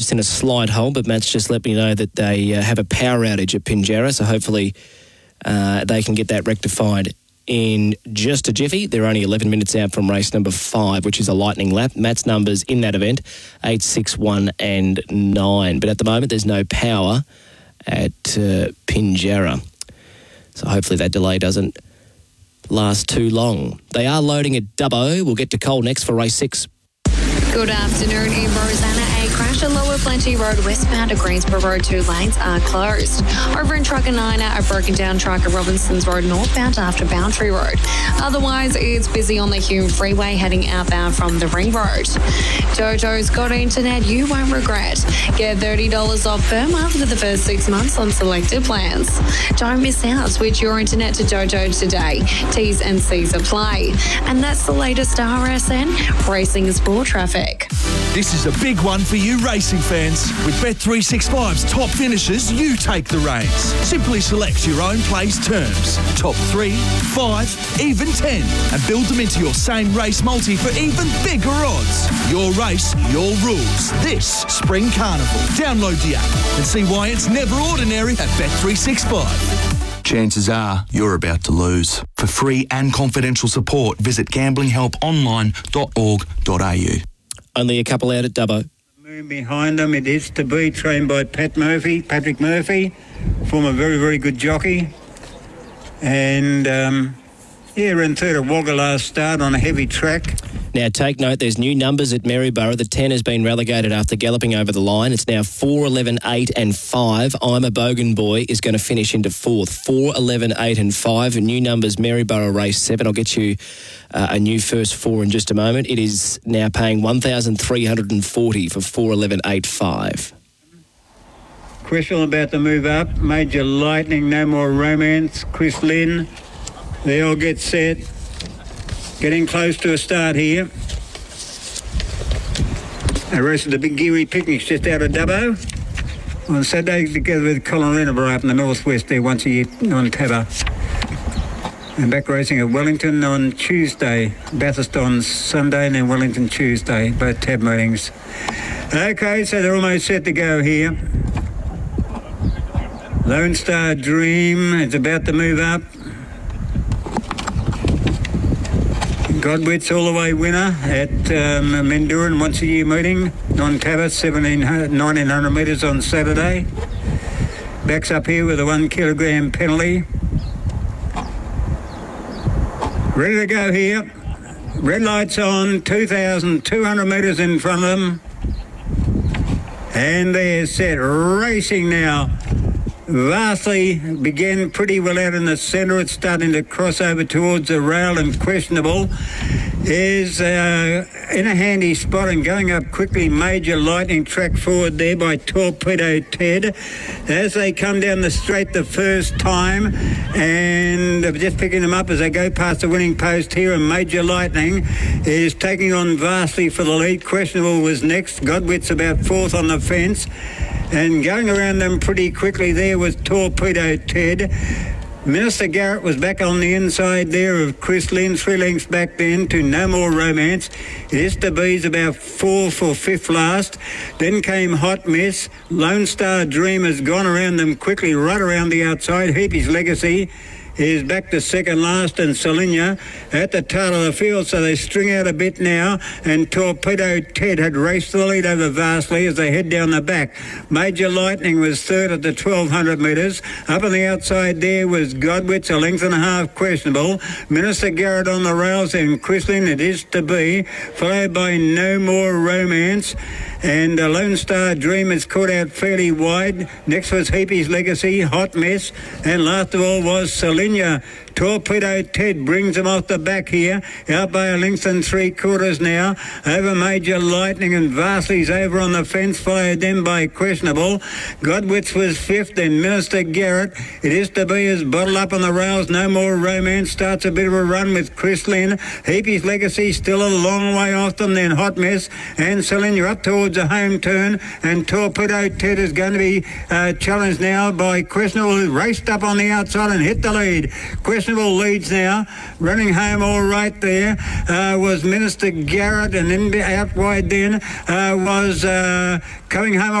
just in a slight hole, but Matt's just let me know that they have a power outage at Pinjarra, so hopefully they can get that rectified in just a jiffy. They're only 11 minutes out from race number 5, which is a lightning lap. Matt's numbers in that event, 8, 6, 1 and 9. But at the moment, there's no power at Pinjarra. So hopefully that delay doesn't last too long. They are loading at Dubbo. We'll get to Cole next for race 6. Good afternoon in Rosanna. A crash at Lower Plenty Road westbound at Greensboro Road. 2 lanes are closed. Over in Truckanina, a broken down truck at Robinsons Road northbound after Boundary Road. Otherwise, it's busy on the Hume Freeway heading outbound from the Ring Road. Jojo's got internet you won't regret. Get $30 off per month for the first 6 months on selected plans. Don't miss out. Switch your internet to Jojo today. T's and C's apply. And that's the latest RSN Racing Sport Traffic. This is a big one for you racing fans. With Bet365's top finishes, you take the reins. Simply select your own place terms. Top 3, 5, even 10. And build them into your same race multi for even bigger odds. Your race, your rules. This Spring Carnival. Download the app and see why it's never ordinary at Bet365. Chances are you're about to lose. For free and confidential support, visit gamblinghelponline.org.au. Only a couple out at Dubbo. Behind them, it is to be trained by Patrick Murphy, former very, very good jockey. And, ran third at Wagga last start on a heavy track. Now, take note, there's new numbers at Maryborough. The 10 has been relegated after galloping over the line. It's now 4, 11, 8 and 5. I'm a Bogan Boy is going to finish into 4th. 4, 11, 8 and 5. New numbers, Maryborough race 7. I'll get you a new first 4 in just a moment. It is now paying $1,340 for 4, 11, 8, 5. Crystal about to move up. Major Lightning, No More Romance. Chris Lynn. They all get set. Getting close to a start here. The rest of the Big Geary Picnic's just out of Dubbo. On Saturday, together with Colin Lennobre up in the northwest there once a year on Tabba. And back racing at Wellington on Tuesday. Bathurst on Sunday and then Wellington Tuesday. Both tab meetings. Okay, so they're almost set to go here. Lone Star Dream is about to move up. Godwitz all-the-way winner at Menduran once a year meeting. Non-Tabba, 1,900 metres on Saturday. Backs up here with a 1 kilogram penalty. Ready to go here. Red lights on, 2,200 metres in front of them. And they're set, racing now. Vastly began pretty well out in the centre. It's starting to cross over towards the rail, and Questionable is in a handy spot and going up quickly. Major Lightning track forward there by Torpedo Ted as they come down the straight the first time, and just picking them up as they go past the winning post here, and Major Lightning is taking on Vastly for the lead. Questionable was next. Godwitz about 4th on the fence. And going around them pretty quickly there was Torpedo Ted. Minister Garrett was back on the inside there of Chris Lynn, 3 lengths back then to No More Romance. It is to Be's about 4 for 5th last. Then came Hot Mess. Lone Star Dream has gone around them quickly, right around the outside. Heapy's Legacy is back to second last, and Salinia at the tail of the field, so they string out a bit now, and Torpedo Ted had raced the lead over Vastly as they head down the back. Major Lightning was third at the 1,200 metres. Up on the outside there was Godwitz, a length and a half Questionable. Minister Garrett on the rails, and Chrislin, It Is To Be, followed by No More Romance. And Lone Star Dream is caught out fairly wide. Next was Heapy's Legacy, Hot Mess, and last of all was Salinia. Torpedo Ted brings them off the back here, out by a length and 3/4 now, over Major Lightning, and Vastly's over on the fence, followed then by Questionable. Godwitz was 5th, and Minister Garrett, It Is To Be, is bottled up on the rails. No More Romance starts a bit of a run with Chris Lynn. Heapy's Legacy still a long way off them, then Hot Mess and Salinia up towards the home turn, and Torpedo Ted is going to be challenged now by Questionable, who raced up on the outside and hit the lead. Questionable leads now, running home all right there was Minister Garrett, and then out wide then was coming home